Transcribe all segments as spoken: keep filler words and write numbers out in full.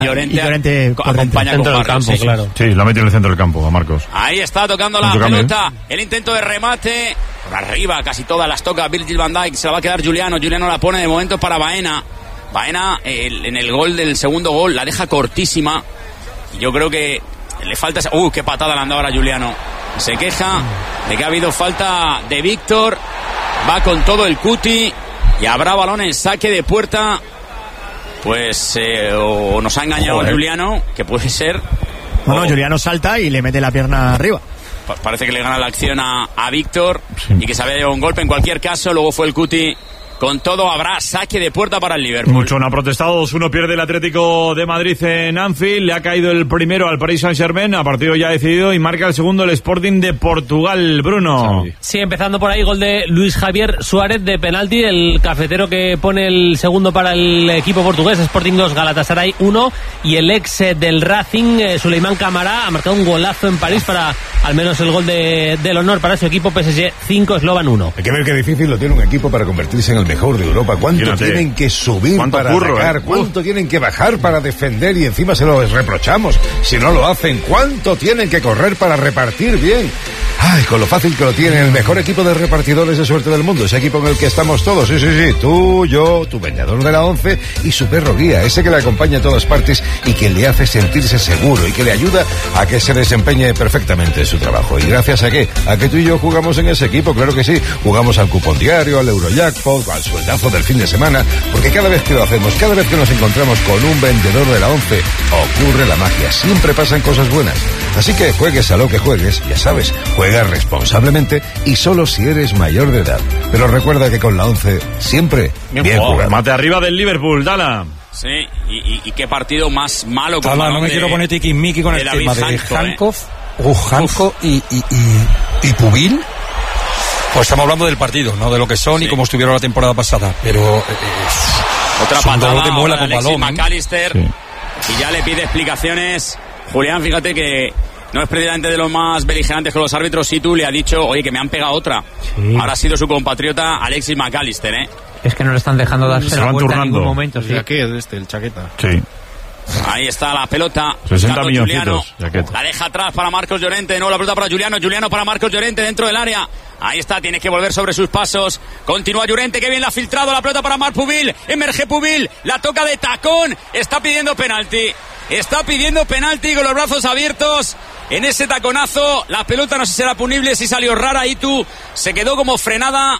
Llorente, y Llorente acompaña centro con del campo, sí, sí. claro. Sí, lo ha metido en el centro del campo a Marcos. Ahí está tocando la Mucho pelota, cambio, el intento de remate, por arriba, casi todas las toca Virgil van Dijk, se la va a quedar Juliano, Juliano la pone de momento para Baena, Baena el, en el gol del segundo gol la deja cortísima, y yo creo que le falta esa... ¡Uh, qué patada le han dado ahora Juliano! Se queja de que ha habido falta de Víctor, va con todo el cuti, y habrá balón en saque de puerta. Pues eh, o nos ha engañado Joder. Juliano, que puede ser. Bueno, o... Juliano salta y le mete la pierna arriba. Pa- parece que le gana la acción a, a Víctor, sí. Y que se había llevado un golpe. En cualquier caso, luego fue el cuti. Con todo habrá saque de puerta para el Liverpool. Mucho no ha protestado, dos uno pierde el Atlético de Madrid en Anfield, le ha caído el primero al Paris Saint-Germain, a partido ya decidido, y marca el segundo el Sporting de Portugal, Bruno. Sí, empezando por ahí, gol de Luis Javier Suárez de penalti, el cafetero que pone el segundo para el equipo portugués, Sporting dos, Galatasaray uno, y el ex del Racing, Souleymane Camara, ha marcado un golazo en París para al menos el gol de, del honor para su equipo, P S G cinco, Slovan uno. Hay que ver qué difícil lo tiene un equipo para convertirse en el mejor de Europa. ¿Cuánto Fíjate. tienen que subir para curro, atacar? Eh? ¿Cuánto Uf. tienen que bajar para defender? Y encima se lo reprochamos si no lo hacen. ¿Cuánto tienen que correr para repartir bien? Ay, con lo fácil que lo tienen. El mejor equipo de repartidores de suerte del mundo. Ese equipo en el que estamos todos. Sí, sí, sí. Tú, yo, tu veñador de la once y su perro guía. Ese que le acompaña a todas partes y que le hace sentirse seguro y que le ayuda a que se desempeñe perfectamente en su trabajo. ¿Y gracias a qué? A que tú y yo jugamos en ese equipo. Claro que sí. Jugamos al cupón diario, al Eurojackpot, al sueldazo del fin de semana. Porque cada vez que lo hacemos, cada vez que nos encontramos con un vendedor de la once, ocurre la magia. Siempre pasan cosas buenas. Así que juegues a lo que juegues, ya sabes, juega responsablemente y solo si eres mayor de edad. Pero recuerda que con la once siempre bien, bien jugado. Mate arriba del Liverpool, Dala. Sí, y, y, y qué partido más malo. Dala, no me de, quiero poner tiquismiqui con el tema de Hankov, eh. uh, Hankov y, y, y, y Pubil. Pues estamos hablando del partido, no de lo que son sí. y cómo estuvieron la temporada pasada. Pero eh, otra patada de muela con balón, McAllister, sí. Y ya le pide explicaciones. Julián, fíjate que no es precisamente de los más beligerantes con los árbitros. Si tú le ha dicho, oye, que me han pegado otra. Sí. Ahora ha sido su compatriota Alexis McAllister, ¿eh? Es que no le están dejando darse Se la van vuelta turnando. en ningún momento. Sí. Aquí es este, el chaqueta. Sí. Ahí está la pelota. sesenta milloncitos. La deja atrás para Marcos Llorente. No, la pelota para Juliano. Juliano para Marcos Llorente dentro del área. Ahí está, tiene que volver sobre sus pasos. Continúa Llorente, que bien la ha filtrado. La pelota para Marc Pubil. Emerge Pubil. La toca de tacón. Está pidiendo penalti. Está pidiendo penalti con los brazos abiertos. En ese taconazo, la pelota no sé si será punible, si salió rara. Y tú se quedó como frenada.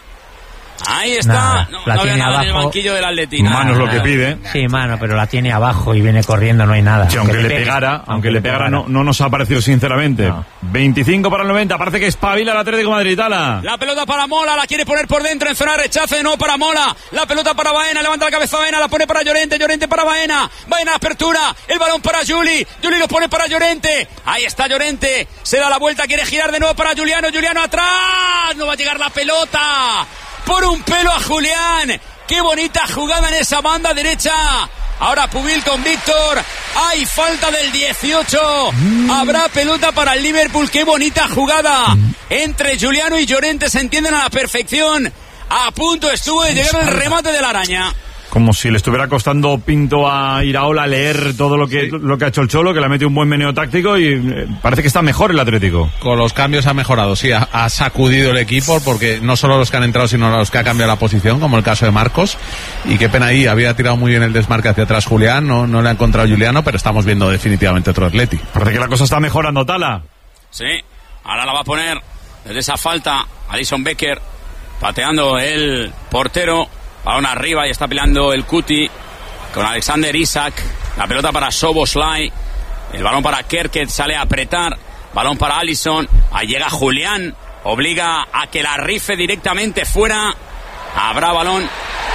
Ahí está, nada, no, la no tiene había nada abajo. en el banquillo del Atleti. Mano es lo que pide. Sí, mano, pero la tiene abajo y viene corriendo, no hay nada. Sí, aunque, aunque le pegue, pegara, aunque, aunque le pegara, pegara. No, no nos ha parecido sinceramente. No. veinticinco para el noventa, parece que espabila el Atlético de Madrid, Tala. La pelota para Mola, la quiere poner por dentro en zona de rechace, no para Mola. La pelota para Baena, levanta la cabeza Baena, la pone para Llorente, Llorente para Baena. Baena apertura, el balón para Juli, Juli lo pone para Llorente. Ahí está Llorente, se da la vuelta, quiere girar de nuevo para Juliano, Juliano atrás, no va a llegar la pelota. Por un pelo a Julián. Qué bonita jugada en esa banda derecha. Ahora Pubil con Víctor. Hay falta del dieciocho. Mm. Habrá pelota para el Liverpool. Qué bonita jugada. Mm. Entre Juliano y Llorente se entienden a la perfección. A punto estuvo de llegar el remate de la araña. Como si le estuviera costando Pinto a Iraola leer todo lo que, sí. lo que ha hecho el Cholo, que le ha metido un buen meneo táctico y eh, parece que está mejor el Atlético. Con los cambios ha mejorado, sí, ha, ha sacudido el equipo, porque no solo los que han entrado, sino los que ha cambiado la posición, como el caso de Marcos. Y qué pena ahí, había tirado muy bien el desmarque hacia atrás Julián, no, no le ha encontrado Juliano, pero estamos viendo definitivamente otro Atleti. Parece que la cosa está mejorando, Tala. Sí, ahora la va a poner desde esa falta Alisson Becker, pateando el portero. Balón arriba y está peleando el Cuti con Alexander Isak. La pelota para Szoboszlai. El balón para Kerket, sale a apretar. Balón para Alisson. Ahí llega Julián. Obliga a que la rife directamente fuera. Habrá balón.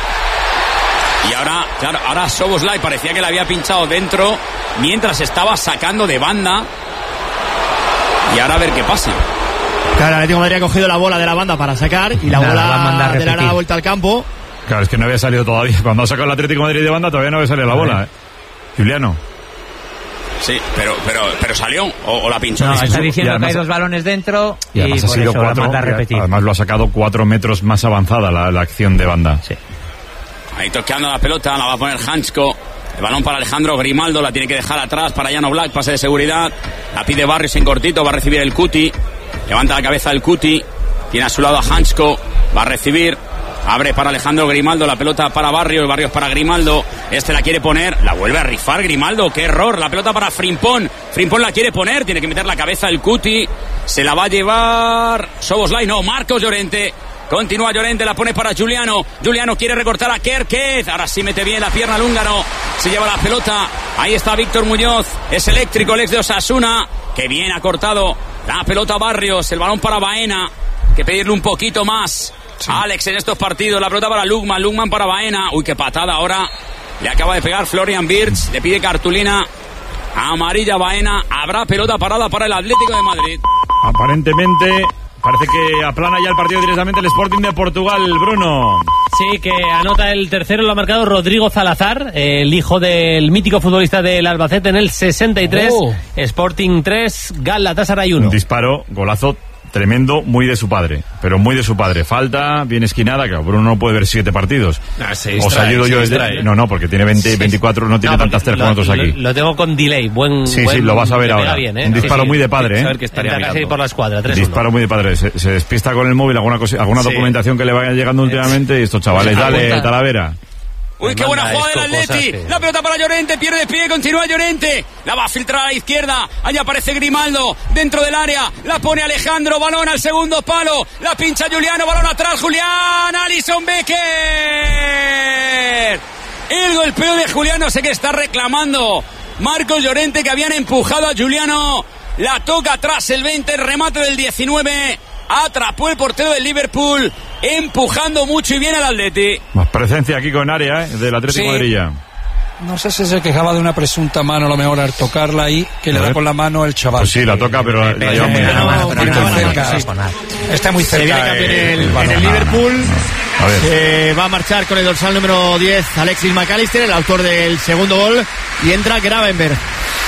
Y ahora, claro, ahora Szoboszlai parecía que la había pinchado dentro mientras estaba sacando de banda. Y ahora a ver qué pasa. Claro, el Atlético de Madrid ha cogido la bola de la banda para sacar y la Nada, bola va a mandar de la repetir. vuelta al campo. Claro, es que no había salido todavía. Cuando ha sacado el Atlético de Madrid de banda todavía no había salido la bola, ¿eh? Juliano. Sí, pero pero pero salió o, o la pinchó. No, ¿Es está eso? diciendo además, que hay dos balones dentro y, y además por ha sido eso cuatro, la manda a repetir. Además lo ha sacado cuatro metros más avanzada la, la acción de banda. Sí. Ahí toqueando la pelota, la va a poner Hansko. El balón para Alejandro Grimaldo, la tiene que dejar atrás para Jan Oblak, pase de seguridad. La pide Barrios en cortito, va a recibir el Cuti. Levanta la cabeza el Cuti. Tiene a su lado a Hansko, va a recibir. Abre para Alejandro Grimaldo, la pelota para Barrios, Barrios para Grimaldo. Este la quiere poner, la vuelve a rifar Grimaldo, qué error. La pelota para Frimpong, Frimpong la quiere poner, tiene que meter la cabeza el Cuti. Se la va a llevar Szoboszlai, no, Marcos Llorente. Continúa Llorente, la pone para Giuliano. Giuliano quiere recortar a Kerkez. Ahora sí mete bien la pierna al húngaro. Se lleva la pelota. Ahí está Víctor Muñoz. Es eléctrico el ex de Osasuna. Que bien ha cortado la pelota Barrios. El balón para Baena. Hay que pedirle un poquito más. Sí. Alex en estos partidos. La pelota para Lugman. Lugman para Baena. Uy, qué patada ahora. Le acaba de pegar Florian Wirtz. Le pide cartulina amarilla Baena. Habrá pelota parada para el Atlético de Madrid. Aparentemente... Parece que aplana ya el partido directamente el Sporting de Portugal, Bruno. Sí, que anota el tercero, lo ha marcado Rodrigo Salazar, el hijo del mítico futbolista del Albacete en el sesenta y tres. Oh. Sporting tres, Galatasaray uno. Un disparo, golazo tremendo, muy de su padre, pero muy de su padre. Falta, bien esquinada, que Bruno no puede ver siete partidos. No, se Os ayudo yo desde... No, no, porque tiene veinte, sí. veinticuatro, no tiene no, tantas tres como nosotros aquí. Lo, lo tengo con delay, buen... Sí, buen, sí, lo vas a ver ahora. Bien, ¿eh? Un disparo sí, sí. muy de padre, ¿eh? A ver que estaría casi por la escuadra, tres uno. Disparo muy de padre, se, se despista con el móvil, alguna cosa, alguna sí. documentación que le vaya llegando últimamente y estos chavales, sí, dale, apunta. Talavera. Uy, qué buena jugada del Atleti. Que... La pelota para Llorente, pierde pie, continúa Llorente. La va a filtrar a la izquierda. Allá aparece Grimaldo dentro del área. La pone Alejandro, balón al segundo palo. La pincha Giuliano, balón atrás, Julián. Alisson Becker. El golpeo de Juliano, sé que está reclamando Marcos Llorente, que habían empujado a Giuliano. La toca atrás el veinte, el remate del diecinueve. Atrapó el portero del Liverpool, empujando mucho y bien al Atleti. Más presencia aquí con área, ¿eh? Del Atlético de Madrid. No sé si se quejaba de una presunta mano, a lo mejor al tocarla ahí, que le da con la mano el chaval. Pues sí, la toca, pero la, la lleva muy bien. Está muy cerca. Se viene campeón en el, en el Liverpool. A ver. Se va a marchar con el dorsal número diez, Alexis McAllister, el autor del segundo gol, y entra Gravenberg.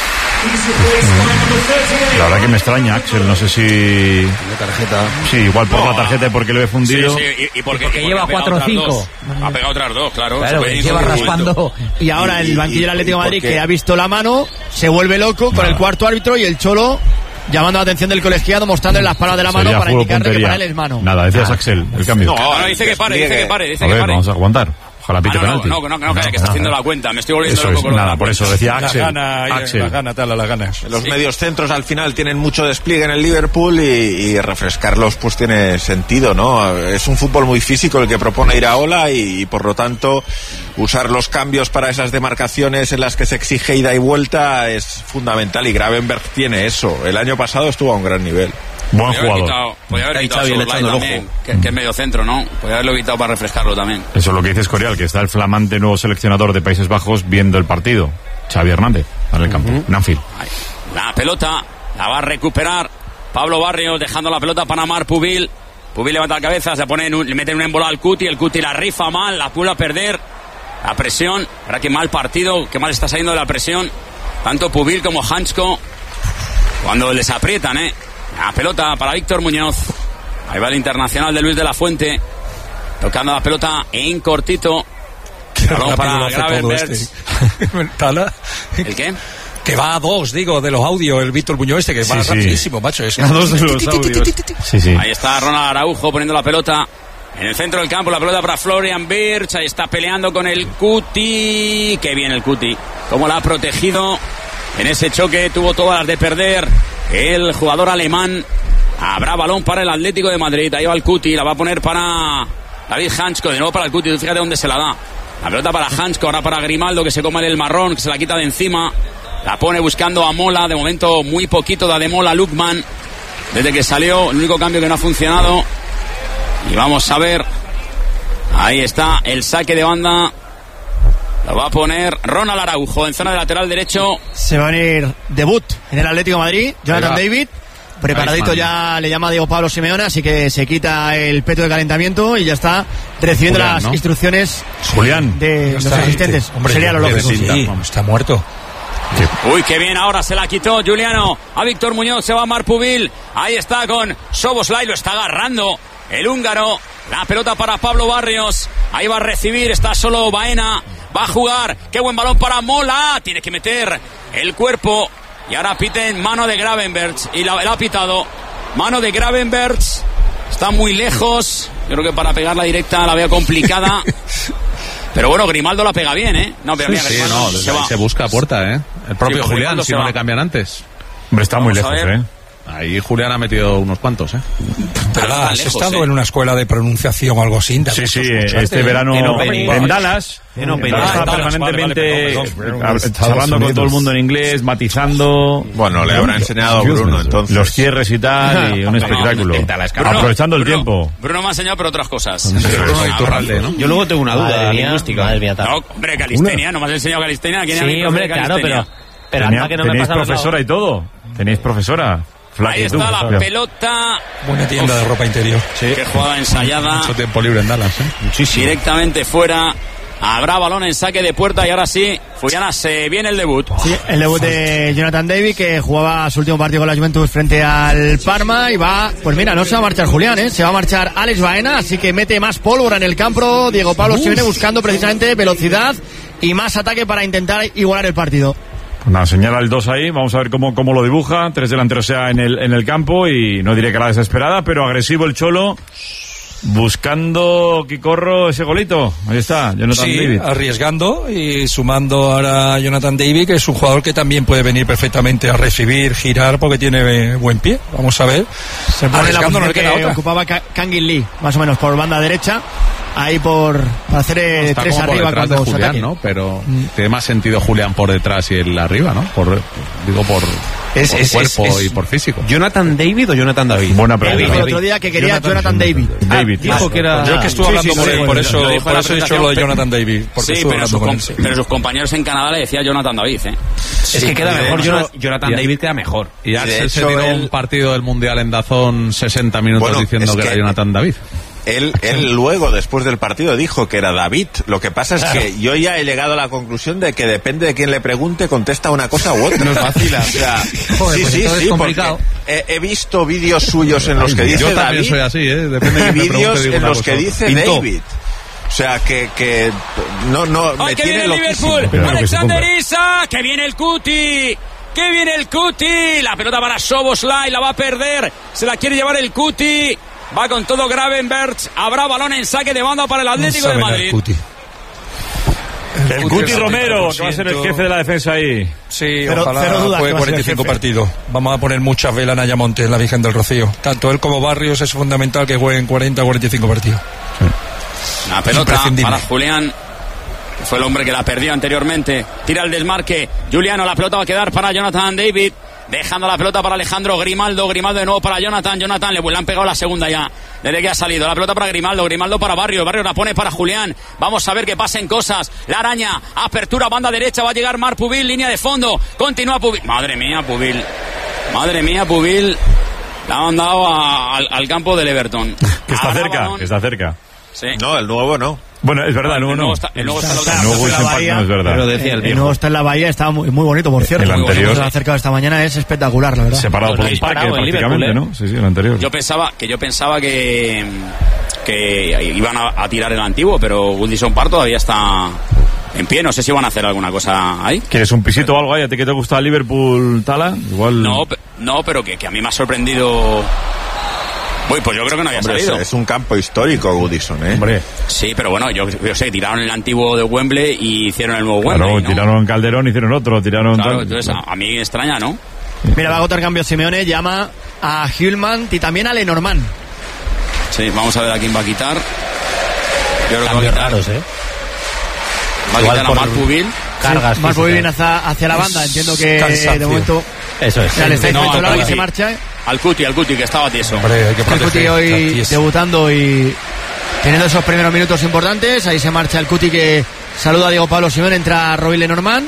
La verdad que me extraña, Axel, no sé si... La tarjeta. Sí, igual por no. la tarjeta y porque lo he fundido. Sí, sí, y, y porque, y porque y lleva cuatro o cinco. Ha pegado otras dos, claro. Claro, que lleva raspando. Y ahora el banquillo del Atlético de Madrid, que ha visto la mano, se vuelve loco con el cuarto árbitro y el Cholo llamando la atención del colegiado, mostrándole las palmas de la mano. Sería para indicarle puntería. Que para él es mano. Nada, decías, Axel, el cambio. No, no, dice que pare, dice que pare, dice a ver, que pare. Vamos a aguantar. Ojalá pite ah, no, penalti. No, no, no, no, no, que está haciendo la cuenta. Me estoy volviendo eso loco. Es, nada, por eso decía Axel. La gana, Axel. La gana, tal, la ganas. Los sí. medios centros al final tienen mucho despliegue en el Liverpool y, y refrescarlos pues tiene sentido, ¿no? Es un fútbol muy físico el que propone Iraola y, y por lo tanto usar los cambios para esas demarcaciones en las que se exige ida y vuelta es fundamental y Gravenberg tiene eso. El año pasado estuvo a un gran nivel. Buen jugador. Podría haber quitado Szoboszlai también, que, que es medio centro, ¿no? Podría haberlo quitado para refrescarlo también. Eso es lo que dice Escorial, que está el flamante nuevo seleccionador de Países Bajos viendo el partido. Xavi Hernández, en el campo, uh-huh. en Anfield. La pelota la va a recuperar Pablo Barrios, dejando la pelota para Amar Pubil. Pubil levanta la cabeza, se pone en un, le mete en un embolado al Cuti, el Cuti la rifa mal, la vuelve a perder. La presión, verá que mal partido, que mal está saliendo de la presión. Tanto Pubil como Hansko, cuando les aprietan, ¿eh? La pelota para Víctor Muñoz. Ahí va el internacional de Luis de la Fuente. Tocando la pelota en cortito. Balón para Gravenberg. Este. ¿El qué? Que va a dos, digo, de los audios, el Víctor Muñoz este, que sí, va sí. rapidísimo, macho. Es... A dos de los audios. Sí, sí. Ahí está Ronald Araujo poniendo la pelota en el centro del campo. La pelota para Florian Wirtz. Ahí está peleando con el Cuti. Qué bien el Cuti. Cómo la ha protegido en ese choque. Tuvo todas las de perder el jugador alemán. Habrá balón para el Atlético de Madrid. Ahí va el Cuti. La va a poner para David Hansko. De nuevo para el Cuti. Fíjate dónde se la da. La pelota para Hansko. Ahora para Grimaldo, que se come el marrón, que se la quita de encima. La pone buscando a Mola. De momento muy poquito da de Mola Lukman. Desde que salió, el único cambio que no ha funcionado. Y vamos a ver. Ahí está el saque de banda. Lo va a poner Ronald Araujo en zona de lateral derecho. Se va a venir debut en el Atlético de Madrid. Jonathan David. Preparadito ya, le llama Diego Pablo Simeone, así que se quita el peto de calentamiento y ya está recibiendo Julián, las ¿no? instrucciones Julián de los asistentes. Hombre, sería lo lógico. Sí, está muerto. Sí. Uy, qué bien, ahora se la quitó Giuliano a Víctor Muñoz, se va a Amar Pubil. Ahí está con Szoboszlai, lo está agarrando el húngaro. La pelota para Pablo Barrios. Ahí va a recibir, está solo Baena. Va a jugar. Qué buen balón para Mola. Tiene que meter el cuerpo. Y ahora piten mano de Gravenberch. Y la, la ha pitado. Mano de Gravenberch. Está muy lejos. Yo creo que para pegar la directa la veo complicada. Pero bueno, Grimaldo la pega bien, ¿eh? No, pero sí, mira, sí, Grimaldo no, se, va. se busca a puerta, ¿eh? El propio sí, Julián, si no va. le cambian antes. Hombre, está Vamos muy lejos, ¿eh? Ahí Julián ha metido unos cuantos, ¿eh? Pero has lejos, estado ¿eh? en una escuela de pronunciación o algo así. Sí, sí, este verano en Dallas. En Dallas está permanentemente hablando con todo el mundo en inglés, matizando. Bueno, le habrá enseñado a Bruno, entonces. Los cierres y tal, y un espectáculo. Aprovechando el tiempo. Bruno me ha enseñado, pero otras cosas. Bruno Iturralde, ¿no? Yo luego tengo una duda lingüística. Madre mía, No, hombre, calistenia, no me has enseñado calistenia. ¿Quién sí, hombre, claro, pero... pero Tenía, que no me tenéis pasa profesora y todo. Tenéis profesora. Ahí está la pelota. Buena tienda Uf, de ropa interior. Sí. Qué jugada ensayada. Mucho tiempo libre en Dallas, ¿eh? Muchísimo. Directamente fuera. Habrá balón en saque de puerta y ahora sí, Fuyana, se viene el debut. Sí, el debut de Jonathan David, que jugaba su último partido con la Juventus frente al Parma y va, pues mira, no se va a marchar Julián, ¿eh? Se va a marchar Alex Baena, así que mete más pólvora en el campo. Diego Pablo se viene buscando precisamente velocidad y más ataque para intentar igualar el partido. Nada, señala el dos ahí, vamos a ver cómo, cómo lo dibuja. Tres delanteros ya en el, en el campo y no diré que la desesperada, pero agresivo el Cholo. Buscando, Quicorro, ese golito. Ahí está, Jonathan sí, David. Arriesgando y sumando ahora a Jonathan David, que es un jugador que también puede venir perfectamente a recibir, girar, porque tiene buen pie. Vamos a ver. Se pone la posición que ocupaba Kangin Lee, más o menos por banda derecha. Ahí por para hacer eh, no, tres arriba cuando de Julián, ataque. ¿no? Pero mm. tiene más sentido Julián por detrás y él arriba, ¿no? Por, digo, por, es, por es, cuerpo es, es y por físico. ¿Jonathan David o Jonathan David? Buena pregunta. Dijo el otro día que quería Jonathan, Jonathan David. David. Ah, dijo que era... Yo es que estuve hablando sí, sí, por él, sí, por eso, por eso he dicho lo de Jonathan David. Sí, pero sus, com- pero sus compañeros en Canadá le decía Jonathan David, ¿eh? Sí, es que queda mejor, Jonathan, Jonathan David queda mejor. Y Axel se tiró él... un partido del Mundial en Dazón sesenta minutos bueno, diciendo que, que era Jonathan David. Él, él luego, después del partido, dijo que era David. Lo que pasa es claro. que yo ya he llegado a la conclusión de que depende de quién le pregunte, contesta una cosa u otra. Nos vacila. O sea, Joder, sí, pues sí, sí, es complicado. He, he visto vídeos suyos en los que dice yo David. Yo también soy así, ¿eh? Depende de quién me vídeos en los que cosa. dice Pintó. David. O sea, que, que no, no, ¡ay, me que tiene viene el Liverpool! ¡Alexander Isak! ¡Que viene el Cuti! ¡Que viene el Cuti! La pelota para Szoboszlai, la va a perder. Se la quiere llevar el Cuti. Va con todo Gravenberch. Habrá balón en saque de banda para el Atlético de Madrid. El Cuti, el el Cuti Romero, que va a ser el jefe de la defensa ahí. Sí, pero, ojalá juegue cuarenta y cinco partidos. Vamos a poner muchas velas en Ayamonte, en la Virgen del Rocío. Tanto él como Barrios es fundamental que jueguen cuarenta o cuarenta y cinco partidos. Sí. Una pelota para Julián. Fue el hombre que la perdió anteriormente. Tira el desmarque. Juliano, la pelota va a quedar para Jonathan David. Dejando la pelota para Alejandro Grimaldo. Grimaldo de nuevo para Jonathan. Jonathan le, le han pegado la segunda ya. Desde que ha salido. La pelota para Grimaldo. Grimaldo para Barrio. Barrio la pone para Julián. Vamos a ver que pasen cosas. La araña. Apertura, banda derecha. Va a llegar Marc Pubil. Línea de fondo. Continúa Pubil. Madre mía, Pubil. Madre mía, Pubil. La han mandado a, al, al campo del Everton. Que está Ahora cerca. Que está cerca. Sí. No, el nuevo no. Bueno, es verdad, el nuevo no. El nuevo está, el nuevo está, el nuevo está en la Bahía, no es verdad. Pero decía el, el nuevo está en la Bahía, está muy, muy bonito, por cierto. El anterior. Se ha acercado esta mañana, es espectacular, la verdad. Separado por el parque, prácticamente, ¿no? Sí, sí, el anterior. Yo pensaba que yo pensaba que que iban a, a tirar el antiguo, pero Goodison Park todavía está en pie. No sé si van a hacer alguna cosa ahí. ¿Quieres un pisito o algo ahí? ¿A ti que te gusta Liverpool, Tala? Igual. No, no, pero que, que a mí me ha sorprendido. Uy, pues yo creo que no había Hombre, salido. Es un campo histórico, Goodison, ¿eh? Hombre. Sí, pero bueno, yo, yo sé, tiraron el antiguo de Wembley y hicieron el nuevo claro, Wembley, ¿no? Tiraron Calderón, hicieron otro, tiraron... Claro, tal... entonces a, a mí me extraña, ¿no? Mira, va a agotar cambio Simeone, llama a Hülman y también a Lenormand. Sí, vamos a ver a quién va a quitar. Yo creo que Cambios raros, ¿eh? Va a quitar a Marc Pubil. Cargas. Sí, Marc Pubil viene hacia, hacia la banda, entiendo que Cansancio. De momento... Eso es. Ya le está no, diciendo al que Cuti. se marcha, ¿eh? Al Cuti, al Cuti, que estaba tieso. Hombre, hay que el Cuti hoy tieso. Debutando y teniendo esos primeros minutos importantes. Ahí se marcha el Cuti, que saluda a Diego Pablo Simeone, entra Robin Lenormand.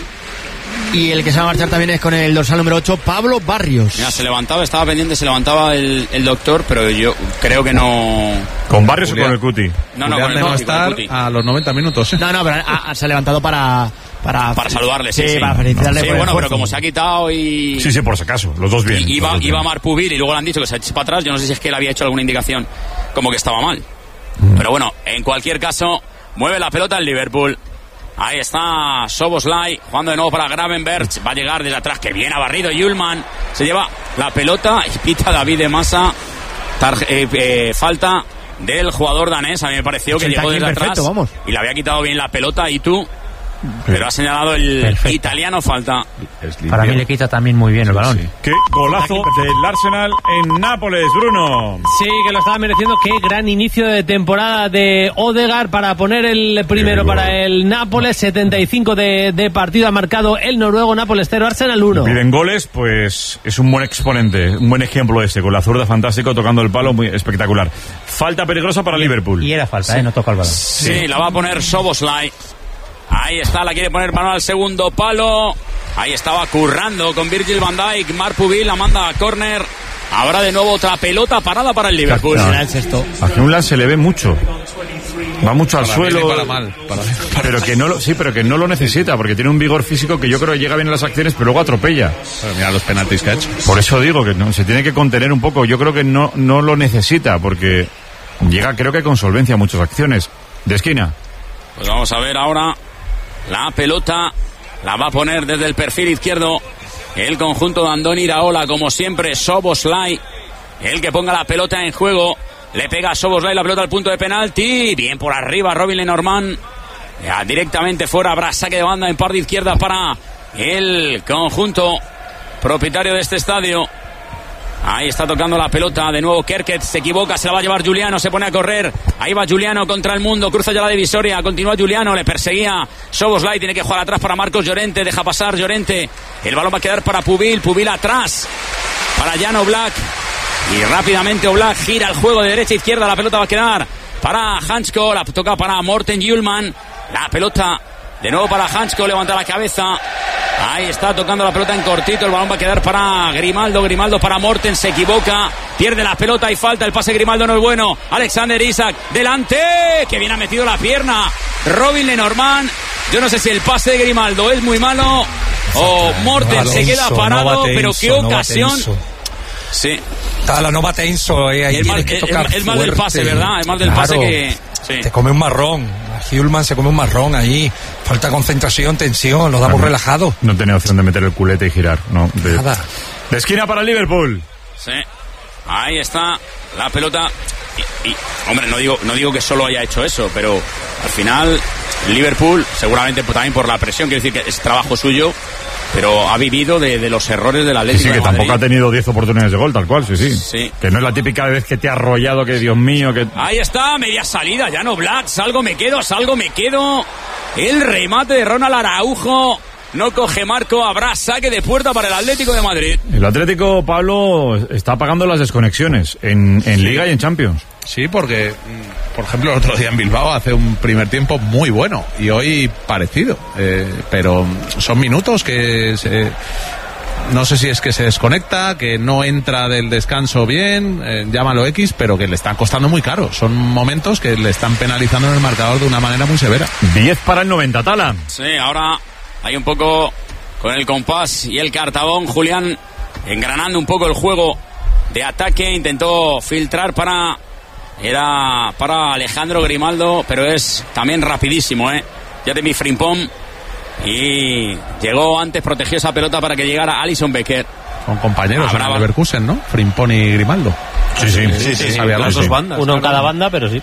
Y el que se va a marchar también es con el dorsal número ocho, Pablo Barrios. Mira, se levantaba, estaba pendiente, se levantaba el, el doctor, pero yo creo que no... ¿Con Barrios Julián. o con el Cuti? No, no, Julián con el, de no Cuti, con el estar Cuti. a los noventa minutos, ¿eh? No, no, pero a, a, se ha levantado para... Para, Para saludarle, sí, sí, sí. para felicitarle Sí, por el bueno, pero esfuerzo. como se ha quitado y... Sí, sí, por si acaso, los dos bien. Y iba, los dos iba bien. Marc Pubil y luego le han dicho que se eche para atrás. Yo no sé si es que él había hecho alguna indicación como que estaba mal. Mm. Pero bueno, en cualquier caso, mueve la pelota el Liverpool. Ahí está Szoboszlai jugando de nuevo para Gravenberg. Va a llegar desde atrás, que bien ha barrido Hjulmand. Se lleva la pelota y pita David de Masa. Tarje, eh, eh, falta del jugador danés. A mí me pareció que llegó desde perfecto, atrás vamos. Y le había quitado bien la pelota y tú. Pero ha señalado el perfecto. Italiano falta. Para mí le quita también muy bien el balón. Sí, sí. Qué golazo del Arsenal en Nápoles, Bruno. Sí, que lo estaba mereciendo. Qué gran inicio de temporada de Odegaard para poner el primero para el Nápoles. setenta y cinco de, de partido ha marcado el noruego. Nápoles cero, Arsenal uno. Piden goles, pues es un buen exponente, un buen ejemplo este, con la zurda fantástico, tocando el palo, muy espectacular. Falta peligrosa para Liverpool. Y era falta, sí. ¿eh? No toca el balón. Sí, sí, la va a poner Szoboszlai. Ahí está, la quiere poner mano al segundo palo. Ahí estaba currando con Virgil van Dijk. Marc Pubil la manda a córner. Habrá de nuevo otra pelota parada para el Liverpool. No, a Hjulmand se le ve mucho. Va mucho al para suelo. Para mal, para bien, para pero que no lo, sí, pero que no lo necesita, porque tiene un vigor físico que yo creo que llega bien en las acciones, pero luego atropella. Pero mira los penaltis que ha hecho. Por eso digo que no, se tiene que contener un poco. Yo creo que no, no lo necesita, porque llega, creo que con solvencia a muchas acciones. De esquina. Pues vamos a ver ahora. La pelota la va a poner desde el perfil izquierdo el conjunto de Andoni Iraola, como siempre. Szoboszlai, el que ponga la pelota en juego. Le pega a Szoboszlai la pelota al punto de penalti. Bien por arriba Robin Lenormand. Ya, directamente fuera, habrá saque de banda en parte izquierda para el conjunto propietario de este estadio. Ahí está tocando la pelota de nuevo Kerkez, se equivoca, se la va a llevar Giuliano, se pone a correr. Ahí va Giuliano contra el mundo, cruza ya la divisoria, continúa Giuliano, le perseguía Szoboszlai, tiene que jugar atrás para Marcos Llorente, deja pasar Llorente. El balón va a quedar para Pubil, Pubil atrás para Jan Oblak. Y rápidamente Oblak gira el juego de derecha a izquierda, la pelota va a quedar para Hansko, la toca para Morten Hjulmand. La pelota de nuevo para Hansko, levanta la cabeza. Ahí está tocando la pelota en cortito. El balón va a quedar para Grimaldo. Grimaldo para Morten. Se equivoca. Pierde la pelota y falta. El pase Grimaldo no es bueno. Alexander Isak. Delante. Que bien ha metido la pierna Robin Lenormand. Yo no sé si el pase de Grimaldo es muy malo o Morten se queda parado. Pero qué ocasión. Sí. Está la Nova Tenso. Eh, ahí es, mal, que es, es mal del pase, ¿verdad? Es mal del claro, pase que... Sí. Te come un marrón. Hjulmand se come un marrón ahí. Falta concentración, tensión. Lo damos no, relajado. No tenía opción de meter el culete y girar. No, de, Nada. De esquina para Liverpool. Sí. Ahí está la pelota. Y, y, hombre, no digo, no digo que solo haya hecho eso, pero al final Liverpool, seguramente también por la presión, quiero decir que es trabajo suyo, pero ha vivido de, de los errores del Atlético. Sí, sí, que de Madrid. Tampoco ha tenido diez oportunidades de gol, tal cual, sí, sí, sí. Que no es la típica vez que te ha arrollado, que Dios mío, que... Ahí está, media salida, Jan Oblak, salgo, me quedo, salgo, me quedo. El remate de Ronald Araujo. No coge Marco, habrá saque de puerta para el Atlético de Madrid. El Atlético, Pablo, está pagando las desconexiones en, en Liga y en Champions. Sí, porque, por ejemplo, el otro día en Bilbao hace un primer tiempo muy bueno y hoy parecido. Eh, pero son minutos que se, no sé si es que se desconecta, que no entra del descanso bien, eh, llámalo X, pero que le están costando muy caro. Son momentos que le están penalizando en el marcador de una manera muy severa. diez para el noventa, Tala. Sí, ahora hay un poco con el compás y el cartabón. Julián engranando un poco el juego de ataque. Intentó filtrar para... Era para Alejandro Grimaldo, pero es también rapidísimo, ¿eh? Jeremy Frimpong. Y llegó antes, protegió esa pelota para que llegara Alisson Becker. Son compañeros en el Leverkusen, ¿no? Frimpong y Grimaldo. Sí, sí, sí, sí, sí, sí. Había las dos bandas. Uno en claro. cada banda, pero sí.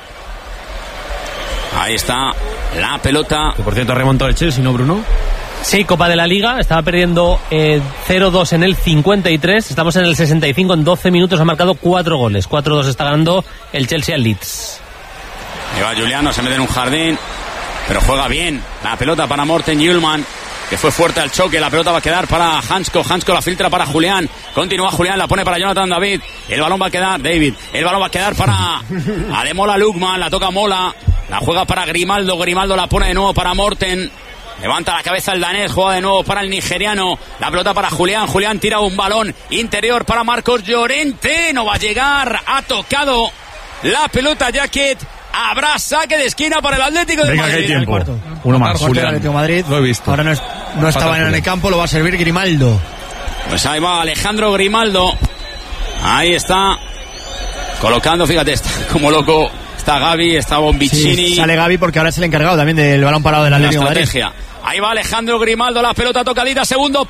Ahí está la pelota. Que por cierto ha remontado el Chelsea, ¿no, Bruno? Sí, Copa de la Liga, estaba perdiendo eh, cero dos en el cincuenta y tres, estamos en el sesenta y cinco, en doce minutos ha marcado cuatro goles, cuatro dos está ganando el Chelsea al Leeds. Ahí va Giuliano, se mete en un jardín, pero juega bien, la pelota para Morten Hjulmand, que fue fuerte al choque, la pelota va a quedar para Hansko, Hansko la filtra para Julián, continúa Julián, la pone para Jonathan David, el balón va a quedar, David, el balón va a quedar para Ademola Lookman, la toca Mola, la juega para Grimaldo, Grimaldo la pone de nuevo para Morten. Levanta la cabeza el danés, juega de nuevo para el nigeriano. La pelota para Julián. Julián tira un balón interior para Marcos Llorente. No va a llegar. Ha tocado la pelota Jacket. Habrá saque de esquina para el Atlético de Venga, Madrid. que hay tiempo. Uno más. Julián. Atlético de Madrid. Lo he visto. Ahora no, es, no estaba en el campo, lo va a servir Grimaldo. Pues ahí va Alejandro Grimaldo. Ahí está. Colocando, fíjate, está como loco. está Gavi, está Bombicini. Sí, sale Gavi porque ahora es el encargado también del balón parado del Atlético de Madrid. Ahí va Alejandro Grimaldo, la pelota tocadita, segundo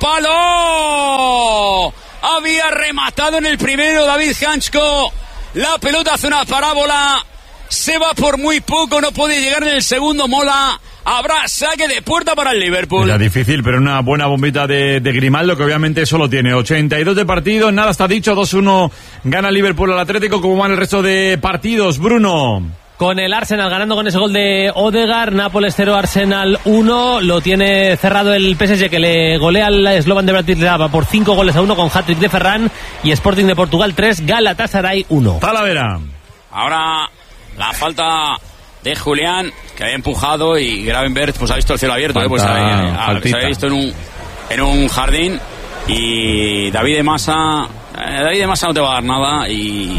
palo. Había rematado en el primero David Hansko. La pelota hace una parábola. Se va por muy poco, no puede llegar en el segundo Mola. Habrá saque de puerta para el Liverpool. Era difícil, pero una buena bombita de, de Grimaldo, que obviamente solo tiene ochenta y dos de partido. Nada está dicho, dos uno gana el Liverpool al Atlético. ¿Cómo van el resto de partidos, Bruno? Con el Arsenal ganando con ese gol de Odegaard, Nápoles cero, Arsenal uno, lo tiene cerrado el P S G que le golea al Slovan de Bratislava por cinco goles a uno con hat-trick de Ferran, y Sporting de Portugal tres, Galatasaray uno. Talavera. Ahora la falta de Julián, que había empujado, y Gravenberch pues ha visto el cielo abierto, eh, pues había, se había visto en un, en un jardín, y David de Masa... David de Masa no te va a dar nada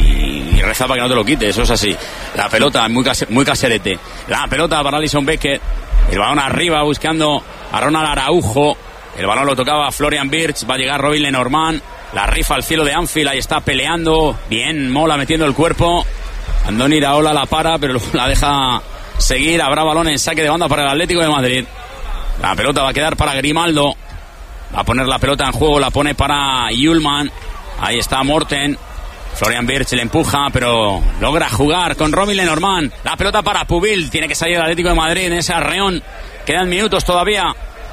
y, y reza para que no te lo quite, eso es así. La pelota muy, case, muy caserete. La pelota para Alisson Becker. El balón arriba buscando a Ronald Araujo. El balón lo tocaba Florian Wirtz. Va a llegar Robin Lenormand. La rifa al cielo de Anfield. Ahí está peleando. Bien, Mola metiendo el cuerpo. Andoni Iraola la para, pero la deja seguir. Habrá balón en saque de banda para el Atlético de Madrid. La pelota va a quedar para Grimaldo. Va a poner la pelota en juego. La pone para Yulman. Ahí está Morten. Florian Wirtz le empuja, pero logra jugar con Robin Lenormand. La pelota para Pubil. Tiene que salir el Atlético de Madrid en ese arreón. Quedan minutos todavía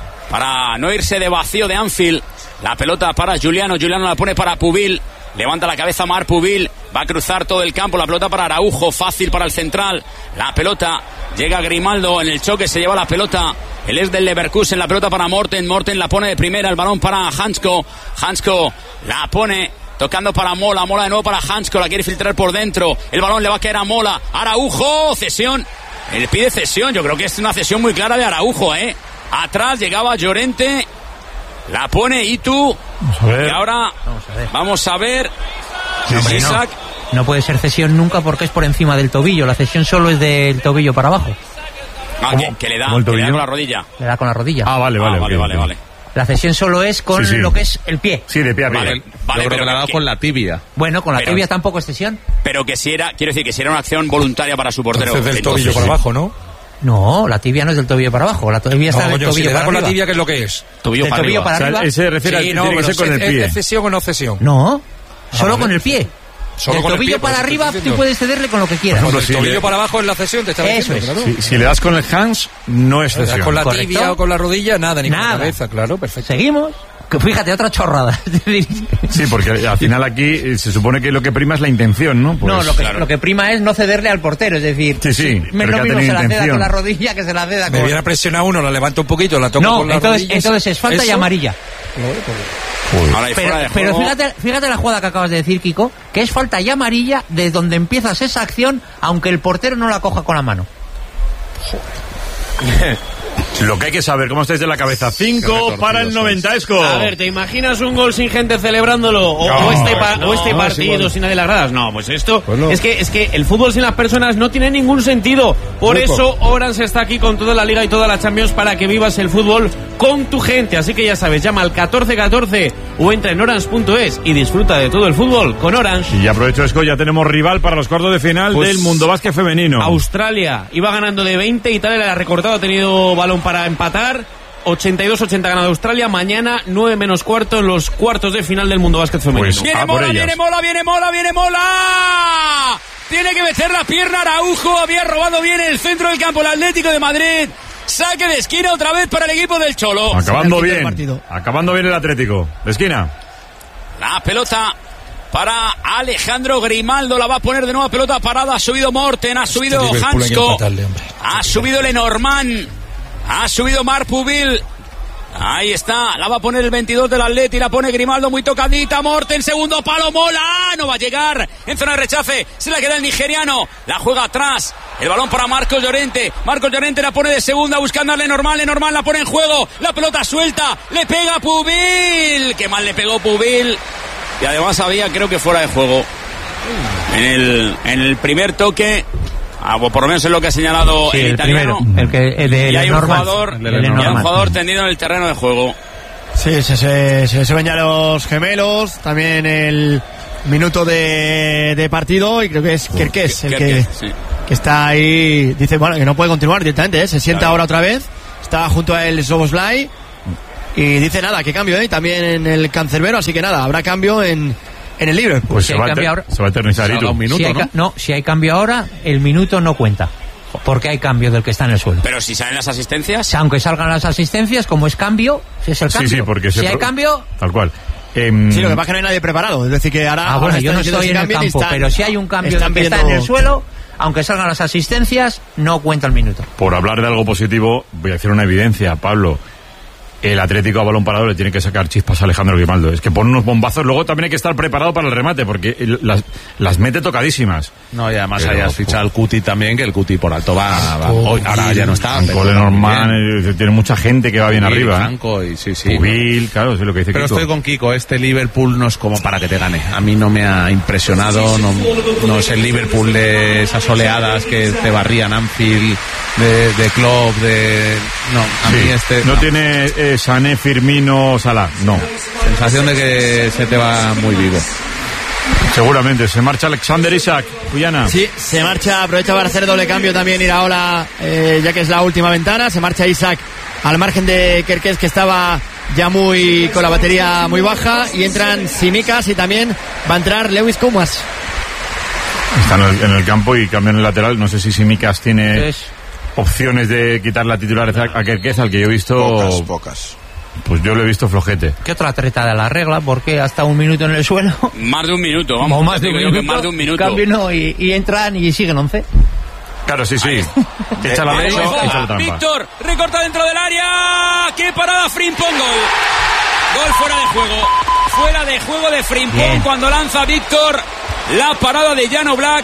para no irse de vacío de Anfield. La pelota para Juliano. Juliano la pone para Pubil. Levanta la cabeza Mar Pubil. Va a cruzar todo el campo. La pelota para Araujo. Fácil para el central. La pelota llega Grimaldo en el choque. Se lleva la pelota. Él es del Leverkusen. La pelota para Morten. Morten la pone de primera. El balón para Hansko. Hansko la pone tocando para Mola. Mola de nuevo para Hansko. La quiere filtrar por dentro. El balón le va a caer a Mola. Araujo. Cesión. Él pide cesión. Yo creo que es una cesión muy clara de Araujo, ¿eh? Atrás llegaba Llorente. La pone Itu. Vamos a ver. Y ahora vamos a ver. Vamos a ver. Sí, hombre, no. No puede ser cesión nunca porque es por encima del tobillo. La cesión solo es del tobillo para abajo. Ah, que, que le da, que le da con la rodilla. Le da con la rodilla. Ah, vale, vale, ah, vale, vale, vale. La cesión solo es con sí, sí. lo que es el pie. Sí, de pie a pie. Vale, vale, yo creo que le ha dado con la tibia. Bueno, con la pero, tibia tampoco es cesión. Pero que si era, quiero decir, que si era una acción voluntaria para su portero. Entonces del tobillo para abajo, ¿no? No, la tibia no es del tobillo para abajo. La tibia está no, del coño, tobillo si le da para con arriba. la tibia, ¿qué es lo que es? Tobillo del para tobillo arriba. para arriba. O sea, se refiere sí, a, no, tiene que ser con el pie. ¿Es cesión o no cesión? No, ah, solo vale. con el pie. Solo del con tobillo el pie, para arriba tú puedes cederle con lo que quieras. Con el si tobillo le... para abajo es la cesión, te estaba Eso diciendo, es. claro. Si, si le das con el hands, no es cesión. Con la ¿correcto? tibia o con la rodilla, nada, ni nada. con la cabeza, claro, perfecto. Seguimos. Fíjate, otra chorrada. Sí, porque al final aquí se supone que lo que prima es la intención, ¿no? Pues, no, lo que, claro. lo que prima es no cederle al portero, es decir, sí, sí, me pero lo que mismo se la ceda intención. con la rodilla que se la ceda con... Me viene a presionar uno, la levanto un poquito, la toco no, con la entonces, rodilla. entonces es falta ¿eso? y amarilla. Ahora Pero, pero fíjate, fíjate la jugada que acabas de decir, Kiko, que es falta y amarilla de donde empiezas esa acción, aunque el portero no la coja con la mano. Lo que hay que saber, ¿cómo estáis de la cabeza? Cinco para el noventa, Esco. A ver, ¿te imaginas un gol sin gente celebrándolo? O, no, o este, pa- no, o este no, partido sí, bueno. sin nadie en las gradas. No, pues esto Pues no. es que es que el fútbol sin las personas no tiene ningún sentido. Por Muy eso poco. Orange está aquí con toda la Liga y toda la Champions para que vivas el fútbol con tu gente. Así que ya sabes, llama al catorce catorce o entra en orange punto es y disfruta de todo el fútbol con Orange. Y aprovecho, Esco, ya tenemos rival para los cuartos de final Pues, del Mundo Básquet Femenino. Australia iba ganando de veinte, Italia le ha recortado, ha tenido balón para empatar. ochenta y dos ochenta ganado Australia. Mañana nueve menos cuarto en los cuartos de final del Mundo Básquet Femenino. Pues, Viene Ah, por Mola, ellas. viene Mola, viene Mola, viene Mola. Tiene que meter la pierna Araujo. Había robado bien el centro del campo el Atlético de Madrid. Saque de esquina otra vez para el equipo del Cholo. Acabando Final del bien. partido. Acabando bien el Atlético. De esquina. La pelota para Alejandro Grimaldo. La va a poner de nuevo, pelota parada. Ha subido Morten, ha subido Liverpool hay que Hansko. empatarle, hombre. Ha subido Lenormand. Ha subido Mar Pubil. Ahí está, la va a poner el veintidós del Atleti, la pone Grimaldo muy tocadita, Morten, segundo palo, Mola, no va a llegar, en zona de rechace, se la queda el nigeriano, la juega atrás, el balón para Marcos Llorente, Marcos Llorente la pone de segunda buscando a Lenormand, Lenormand la pone en juego, la pelota suelta, le pega Pubil, qué mal le pegó Pubil, y además había, creo que fuera de juego, en el, en el primer toque. Ah, o por lo menos es lo que ha señalado Sí, el, el italiano. primero, el que el de y hay un Lenormand. jugador, El de y hay un Lenormand. jugador tendido en el terreno de juego. Sí, se, se, se, se ven ya los gemelos, también el minuto de, de partido y creo que es Kerkez el que... Sí. que está ahí, dice, bueno, que no puede continuar directamente, ¿eh? Se sienta claro. ahora otra vez, está junto a él Szoboszlai y dice nada, que cambio, ¿eh? También en el cancerbero, así que nada, habrá cambio en, en el Liverpool. Pues si se, va ahora, se va a eternizar y un minuto, si ¿no? no, si hay cambio ahora, el minuto no cuenta. Porque hay cambio del que está en el suelo. Pero si salen las asistencias. Aunque salgan las asistencias, como es cambio, si es el cambio. Sí, sí, porque si hay pro... cambio. Tal cual. Eh, sí, lo que pasa es que no hay nadie preparado. Es decir, que ahora. Ah, bueno, yo no estoy en el campo, están, pero si hay un cambio del que está en el suelo, aunque salgan las asistencias, no cuenta el minuto. Por hablar de algo positivo, voy a decir una evidencia, Pablo. El Atlético a balón parado le tiene que sacar chispas a Alejandro Grimaldo. Es que pone unos bombazos, luego también hay que estar preparado para el remate, porque las, las mete tocadísimas. No, y además pero, hayas fichado al Cuti también, que el Cuti por alto va, va hoy, ahora ya no está. Cole Norman, eh, tiene mucha gente que va bien Pubil, arriba. Franco, y sí, sí. Pubil, claro, es lo que dice Pero Kiko. estoy con Kiko, este Liverpool no es como para que te gane. A mí no me ha impresionado, no, no es el Liverpool de esas oleadas que te barrían Anfield, de, de Klopp, de... No, a sí, mí este... No, no. tiene eh, Sané, Firmino, Salah, no. Sensación de que se te va muy vivo. Seguramente, se marcha Alexander Isak, Cuyana. Sí, se marcha, aprovecha para hacer doble cambio también Iraola, eh, ya que es la última ventana, se marcha Isak al margen de Kerkez, que estaba ya muy con la batería muy baja, y entran Tsimikas y también va a entrar Lewis Koumas. Están en el, en el campo y cambian el lateral, no sé si Tsimikas tiene es... opciones de quitar la titularidad a Kerkez, al que yo he visto... Pocas, pocas. Pues yo lo he visto flojete. ¿Qué otra treta de la regla? Porque hasta un minuto en el suelo. Más de un minuto, vamos. O más de un minuto. Más de un minuto. Cambio no, y, y entran y siguen once. Claro, sí, sí. Echa la ley, echa la trampa. Víctor, recorta dentro del área. ¡Qué parada! Frimpong, gol. Gol fuera de juego. Fuera de juego de Frimpong cuando lanza Víctor. La parada de Jan Oblak.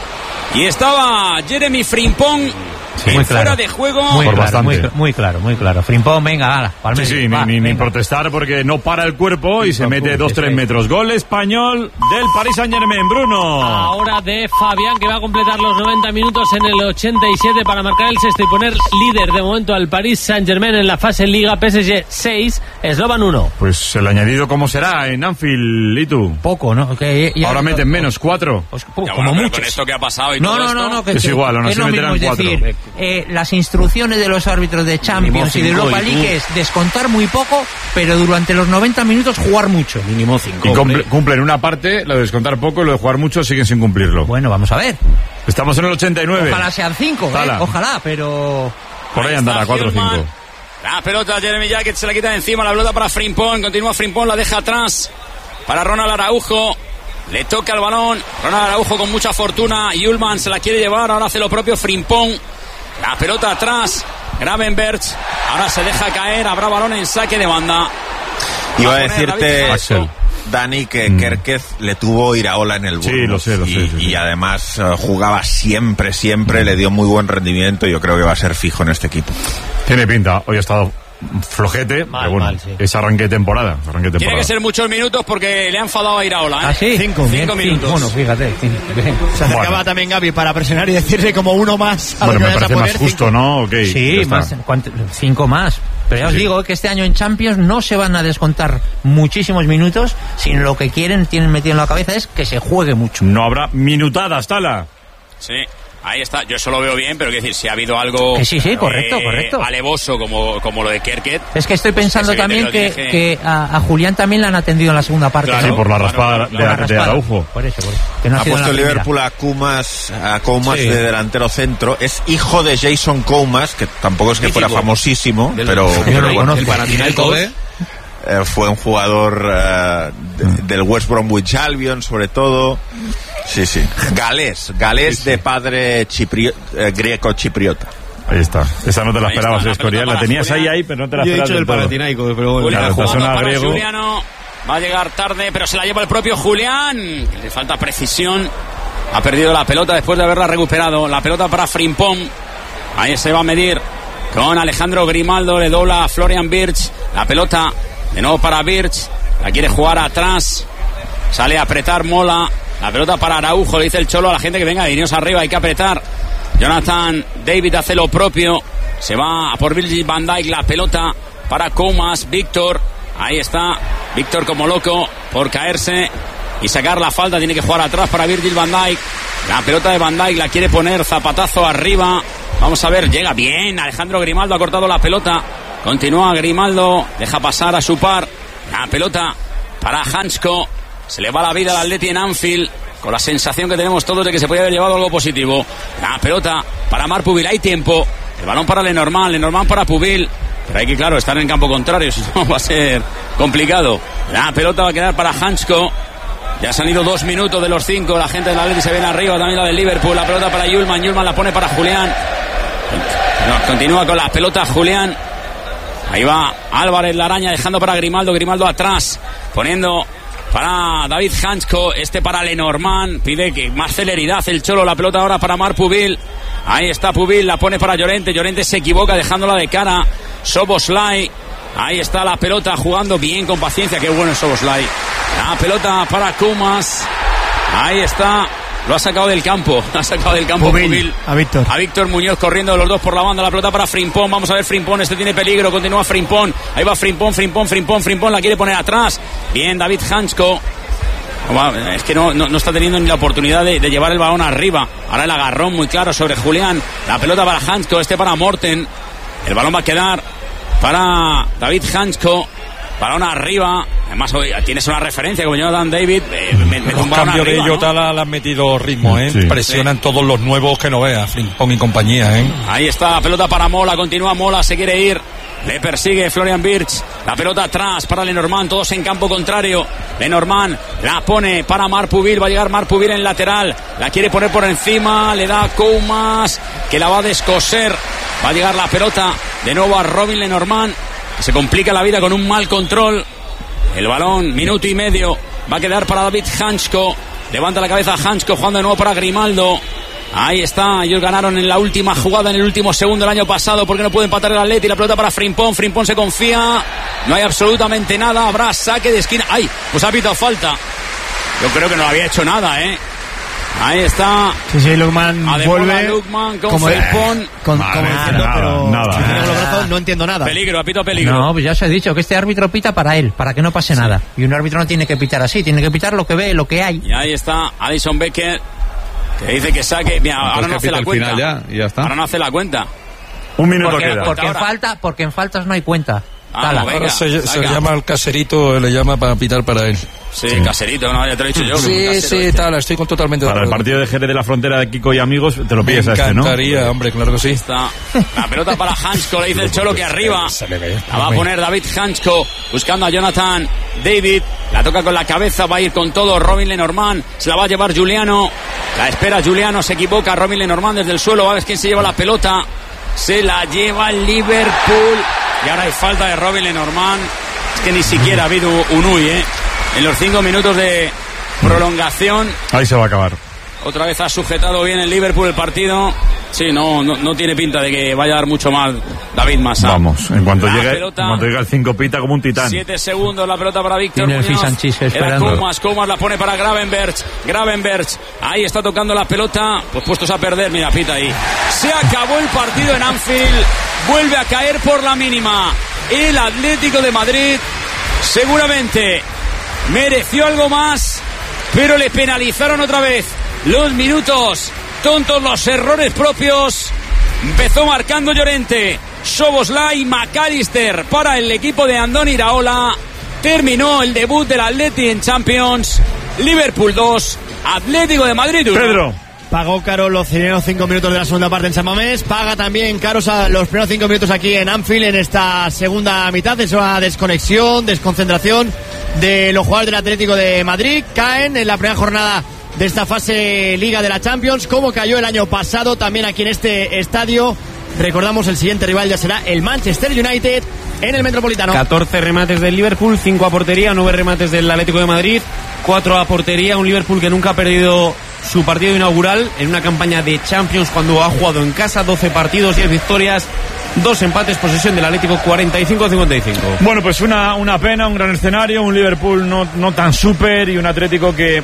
Y estaba Jeremy Frimpong. Sí, muy claro. Fuera de juego. Muy por claro, bastante. Muy, muy claro, muy claro. Frimpong, venga, ala, palme, sí, sí, va, ni, ni, ni protestar porque no para el cuerpo y se mete dos tres metros. Gol español del Paris Saint-Germain, Bruno. Ahora de Fabián, que va a completar los noventa minutos en el ochenta y siete para marcar el sexto y poner líder de momento al Paris Saint-Germain en la fase Liga. P S G seis, Slovan uno. Pues el añadido, ¿cómo será en Anfield, y tú? Poco, ¿no? Que ya, ahora meten menos, cuatro. Pues, como bueno, mucho. Con esto que ha pasado y no, todo no, esto. no, no, que, es que, igual, o no es se lo meterán mismo, cuatro. Es decir, eh, las instrucciones de los árbitros de Champions y de Europa League es descontar muy poco, pero durante los noventa minutos jugar mucho. Mínimo cinco. Y cumple, cumplen una parte, lo de descontar poco y lo de jugar mucho siguen sin cumplirlo. Bueno, vamos a ver. Estamos en el ochenta y nueve. Ojalá sean cinco, ¿eh? Ojalá, pero... Por ahí, ahí andará, cuatro o cinco. La pelota, Jeremy Jacket se la quita de encima, la pelota para Frimpong, continúa Frimpong, la deja atrás para Ronald Araujo. Le toca el balón, Ronald Araujo con mucha fortuna, Yulman se la quiere llevar, ahora hace lo propio Frimpong. La pelota atrás, Gravenberch, ahora se deja caer, habrá balón en saque de banda. Iba a decirte, Axel, Dani, que mm. Kerkez le tuvo Iraola en el Burgos. Sí, lo sé, lo sé. Y, sí, sí. y además uh, jugaba siempre, siempre, mm. le dio muy buen rendimiento y yo creo que va a ser fijo en este equipo. Tiene pinta, hoy ha estado flojete, mal, pero bueno, mal, sí. Es arranque de temporada, arranque de temporada. Tiene que ser muchos minutos porque le han enfadado a Iraola, ¿eh? ¿Ah, sí? Cinco, cinco minutos. Bueno, fíjate. Cinco. Se acercaba bueno. también Gaby para presionar y decirle como uno más. A bueno, lo me que parece poner, más justo, cinco. ¿no? Okay, sí, más, ¿cuánto? Cinco más. Pero ya os sí. digo que este año en Champions no se van a descontar muchísimos minutos, sino lo que quieren, tienen metido en la cabeza es que se juegue mucho. No habrá minutadas, Tala. Sí. Ahí está, yo eso lo veo bien, pero quiero decir, si ha hado algo que sí, sí, correcto, eh, correcto. alevoso como, como lo de Kerkez. Es que estoy pensando pues también que, que, que a, a Julián también le han atendido en la segunda parte. Claro, ¿no? sí, por la raspada claro, de, de, de Araujo. Por eso, por eso. Que no ha, ha puesto el Liverpool a Koumas, a Koumas sí. de delantero centro. Es hijo de Jason Koumas, que tampoco es que Mítico. fuera famosísimo, Del, pero, pero no bueno, el Panathinaikos. Eh, fue un jugador uh, de, del West Bromwich Albion, sobre todo. Sí, sí. Galés, galés sí, sí. de padre chiprio, eh, greco-chipriota. Ahí está. Esa no te la ahí esperabas, Escorial. La, la tenías Julián. ahí, ahí, pero no te la Yo esperabas. Yo he dicho del Panathinaikos, pero bueno. Julián claro, jugando para griego. Juliano. Va a llegar tarde, pero se la lleva el propio Julián. Le falta precisión. Ha perdido la pelota después de haberla recuperado. La pelota para Frimpong. Ahí se va a medir con Alejandro Grimaldo. Le dobla a Florian Wirtz. La pelota de nuevo para Wirtz. La quiere jugar atrás. Sale a apretar Mola. La pelota para Araujo. Le dice el Cholo a la gente que venga, dineros arriba. Hay que apretar. Jonathan David hace lo propio. Se va a por Virgil van Dijk. La pelota para Koumas. Víctor. Ahí está. Víctor como loco por caerse. y sacar la falta. Tiene que jugar atrás para Virgil van Dijk. La pelota de Van Dijk la quiere poner, zapatazo arriba. Vamos a ver, llega bien. Alejandro Grimaldo ha cortado la pelota. Continúa Grimaldo, deja pasar a su par. La pelota para Hansko. Se le va la vida al Atleti en Anfield, con la sensación que tenemos todos de que se podía haber llevado algo positivo. La pelota para Marc Pubil, hay tiempo. El balón para Lenormand, Lenormand para Pubil. Pero hay que, claro, estar en campo contrario, si no va a ser complicado. La pelota va a quedar para Hansko. Ya se han ido dos minutos de los cinco. La gente del Atleti se viene arriba, también la del Liverpool. La pelota para Yulman, Yulman la pone para Julián. No, continúa con la pelota Julián. Ahí va Álvarez, la araña, dejando para Grimaldo. Grimaldo atrás, poniendo para David Hansko. Este para Lenormand. Pide que más celeridad el Cholo. La pelota ahora para Marc Pubil. Ahí está Pubil, la pone para Llorente. Llorente se equivoca dejándola de cara. Szoboszlai. Ahí está la pelota, jugando bien, con paciencia. Qué bueno es Szoboszlai. La pelota para Kumas. Ahí está. Lo ha sacado del campo. Lo ha sacado del campo Pubil, Pubil. A Víctor. A Víctor Muñoz corriendo los dos por la banda. La pelota para Frimpong. Vamos a ver Frimpong. Este tiene peligro. Continúa Frimpong. Ahí va Frimpong, Frimpong, Frimpong, Frimpong. La quiere poner atrás. Bien, David Hansko. Es que no, no, no está teniendo ni la oportunidad de, de llevar el balón arriba. Ahora el agarrón muy claro sobre Julián. La pelota para Hansko. Este para Morten. El balón va a quedar para David Hansko. Balón arriba. Además, hoy tienes una referencia como Jonathan David. Eh, me, me Los cambios de Jota ¿no? le han metido ritmo, ¿eh? Sí. Presionan sí. todos los nuevos que no veas, Frimpong y compañía, ¿eh? Ahí está la pelota para Mola. Continúa Mola, se quiere ir. Le persigue Florian Wirtz. La pelota atrás para Lenormand. Todos en campo contrario. Lenormand la pone para Marc Pubil. Va a llegar Marc Pubil en lateral. La quiere poner por encima. Le da Koumas, que la va a descoser. Va a llegar la pelota de nuevo a Robin Lenormand. Se complica la vida con un mal control. El balón, minuto y medio. Va a quedar para David Hansko. Levanta la cabeza Hansko, jugando de nuevo para Grimaldo. Ahí está, ellos ganaron en la última jugada, en el último segundo del año pasado, porque no puede empatar el Atleti. La pelota para Frimpong, Frimpong se confía. No hay absolutamente nada, habrá saque de esquina. ¡Ay! Pues ha pitado falta. Yo creo que no había hecho nada, ¿eh? Ahí está. Sí, sí, Lukman vuelve. Lukman con Frimpong. Con, vale, como diciendo, nada, pero nada, nada. No entiendo nada. Peligro, ha pitado peligro. No, pues ya os he dicho que este árbitro pita para él, para que no pase sí. nada. Y un árbitro no tiene que pitar así, tiene que pitar lo que ve, lo que hay. Y ahí está Alisson Becker, que dice que saque. Mira, entonces ahora no hace la cuenta. Ya, y ya está. Ahora no hace la cuenta. Un minuto porque, queda. Porque en, falta, porque en faltas no hay cuenta. Ah, no, venga, ahora se, se llama al caserito, le llama para pitar para él. Sí, sí. Caserito, no, ya te lo he dicho yo. Sí, sí, este. tal, estoy con totalmente de acuerdo. Para el partido de Jerez de la Frontera de Kiko y amigos, te lo pides a este, ¿no? Me encantaría, hombre, claro que sí. Está la pelota para Hansko, le dice el Cholo que arriba. La va a poner David Hansko, buscando a Jonathan David. La toca con la cabeza, va a ir con todo Robin Lenormand. Se la va a llevar Giuliano. La espera Giuliano, se equivoca Robin Lenormand desde el suelo. A ver quién se lleva la pelota. Se la lleva el Liverpool. Y ahora hay falta de Robin Lenormand. Es que ni siquiera ha habido un U I, ¿eh? En los cinco minutos de prolongación. Ahí se va a acabar. Otra vez ha sujetado bien el Liverpool el partido. Sí, no, no, no tiene pinta de que vaya a dar mucho más David Massa. Vamos, en cuanto llegue, pelota, en cuanto llegue el cinco pita como un titán. Siete segundos la pelota para Víctor Muñoz. Tiene el Sanchis esperando. Era Kumas, Kumas la pone para Gravenberch. Gravenberch, ahí está tocando la pelota. Pues puestos a perder, mira, pita ahí. Se acabó el partido en Anfield. Vuelve a caer por la mínima el Atlético de Madrid. Seguramente mereció algo más, pero le penalizaron otra vez los minutos tontos, los errores propios. Empezó marcando Llorente, Szoboszlai, McAllister para el equipo de Andoni Iraola. Terminó el debut del Atleti en Champions. Liverpool dos, Atlético de Madrid uno. Pedro. Pagó caro los primeros cinco minutos de la segunda parte en San Mamés. Paga también caros a los primeros cinco minutos aquí en Anfield en esta segunda mitad. Es una desconexión, desconcentración de los jugadores del Atlético de Madrid. Caen en la primera jornada de esta fase Liga de la Champions, como cayó el año pasado también aquí en este estadio. Recordamos, el siguiente rival ya será el Manchester United en el Metropolitano. catorce remates del Liverpool, cinco a portería, nueve remates del Atlético de Madrid, cuatro a portería. Un Liverpool que nunca ha perdido su partido inaugural en una campaña de Champions cuando ha jugado en casa. Doce partidos, diez victorias, dos empates, posesión del Atlético cuarenta y cinco a cincuenta y cinco. Bueno, pues una, una pena, un gran escenario, un Liverpool no, no tan súper y un Atlético que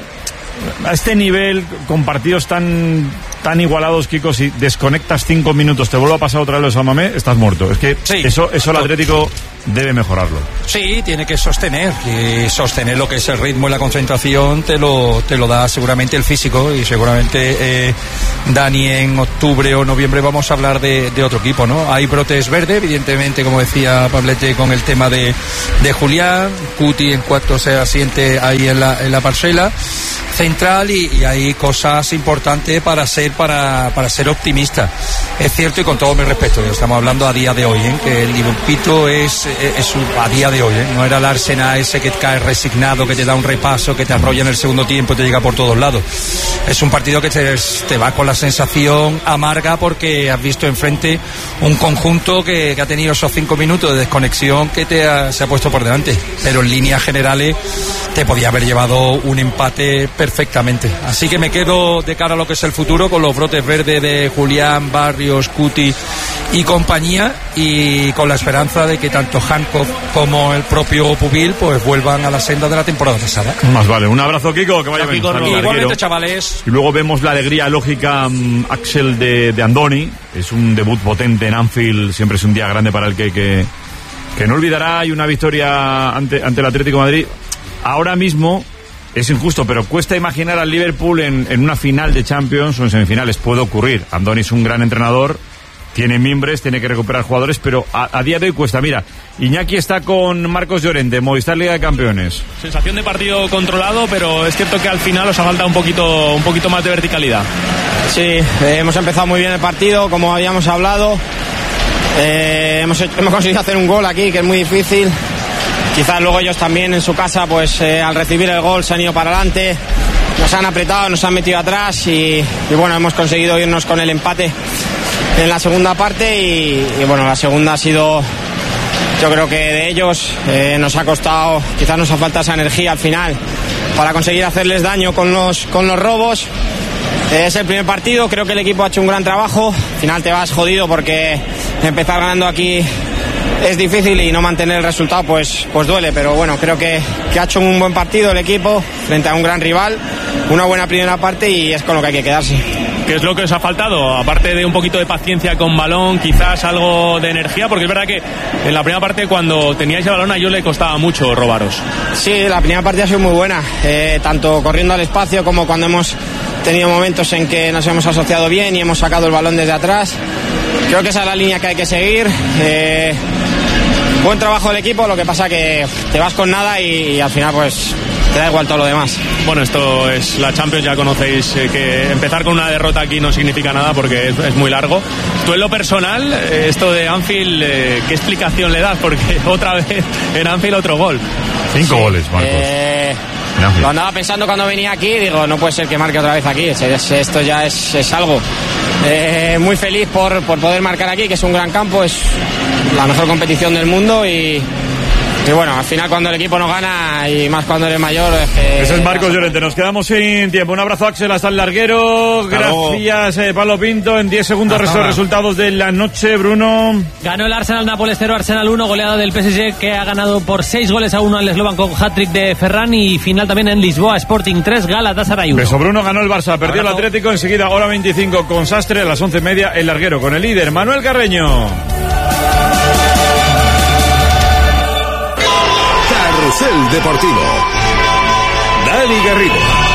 a este nivel, con partidos tan tan igualados, Kiko, si desconectas cinco minutos, te vuelve a pasar otra vez los San Mamés, estás muerto. Es que sí, eso, eso el Atlético debe mejorarlo. Sí, tiene que sostener, y sostener lo que es el ritmo y la concentración te lo, te lo da seguramente el físico, y seguramente eh, Dani en octubre o noviembre vamos a hablar de, de otro equipo, ¿no? Hay brotes verdes, evidentemente, como decía Pablete, con el tema de, de Julián, Cuti en cuanto se asiente ahí en la, en la parcela central, y, y hay cosas importantes para ser para, para ser optimista. Es cierto, y con todo mi respeto, estamos hablando a día de hoy, ¿eh? Que el Liverpool es, es, es a día de hoy, ¿eh? No era el Arsenal ese que cae resignado, que te da un repaso, que te arrolla en el segundo tiempo y te llega por todos lados. Es un partido que te, te va con la sensación amarga, porque has visto enfrente un conjunto que, que ha tenido esos cinco minutos de desconexión que te ha, se ha puesto por delante, pero en líneas generales te podía haber llevado un empate perfectamente. Así que me quedo de cara a lo que es el futuro con los brotes verdes de Julián, Barrios, Cuti y compañía, y con la esperanza de que tanto Hancock como el propio Pubil pues vuelvan a la senda de la temporada pasada. Más vale. Un abrazo, Kiko, que vaya bien. Igualmente, chavales. Y luego vemos la alegría lógica, um, Axel, de, de Andoni. Es un debut potente en Anfield, siempre es un día grande para el que, que, que no olvidará. Hay una victoria ante, ante el Atlético de Madrid. Ahora mismo es injusto, pero cuesta imaginar al Liverpool en, en una final de Champions o en semifinales. Puede ocurrir. Andoni es un gran entrenador, tiene mimbres, tiene que recuperar jugadores, pero a, a día de hoy cuesta. Mira, Iñaki está con Marcos Llorente, Movistar Liga de Campeones. Sensación de partido controlado, pero es cierto que al final os ha faltado un poquito, un poquito más de verticalidad. Sí, eh, hemos empezado muy bien el partido, como habíamos hablado. Eh, hemos, hemos conseguido hacer un gol aquí, que es muy difícil. Quizás luego ellos también en su casa, pues eh, al recibir el gol se han ido para adelante, nos han apretado, nos han metido atrás, y, y bueno, hemos conseguido irnos con el empate en la segunda parte, y, y bueno, la segunda ha sido, yo creo que de ellos, eh, nos ha costado, quizás nos ha faltado esa energía al final para conseguir hacerles daño con los, con los robos. Eh, es el primer partido, creo que el equipo ha hecho un gran trabajo. Al final te vas jodido porque empezar ganando aquí es difícil, y no mantener el resultado pues, pues duele, pero bueno, creo que, que ha hecho un buen partido el equipo frente a un gran rival, una buena primera parte, y es con lo que hay que quedarse. ¿Qué es lo que os ha faltado? Aparte de un poquito de paciencia con balón, quizás algo de energía, porque es verdad que en la primera parte, cuando teníais el balón, a ellos le costaba mucho robaros. Sí, la primera parte ha sido muy buena, eh, tanto corriendo al espacio como cuando hemos tenido momentos en que nos hemos asociado bien y hemos sacado el balón desde atrás. Creo que esa es la línea que hay que seguir. Eh, buen trabajo del equipo, lo que pasa que te vas con nada y, y al final pues te da igual todo lo demás. Bueno, esto es la Champions, ya conocéis eh, que empezar con una derrota aquí no significa nada porque es, es muy largo. Tú en lo personal, eh, esto de Anfield, eh, ¿qué explicación le das? Porque otra vez en Anfield otro gol. Cinco sí. goles, Marcos. Eh, lo andaba pensando cuando venía aquí, digo, no puede ser que marque otra vez aquí, esto ya es, es algo. Eh, muy feliz por, por poder marcar aquí, que es un gran campo, es la mejor competición del mundo, y Y bueno, al final cuando el equipo no gana, y más cuando eres mayor, es que... Ese es Marcos Llorente. Nos quedamos sin tiempo. Un abrazo, Axel, hasta el larguero. Gracias, eh, Pablo Pinto. En diez segundos resto resultados de la noche, Bruno. Ganó el Arsenal Nápoles cero, Arsenal uno, goleada del P S G, que ha ganado por seis goles a uno al Slovan con hat-trick de Ferran, y final también en Lisboa, Sporting tres, Galatasaray uno. Beso, Bruno. Ganó el Barça, perdió abrazo. El Atlético. Enseguida, hora veinticinco con Sastre, a las once y media, el larguero con el líder, Manuel Carreño. Carrusel Deportivo. Dani Garrido.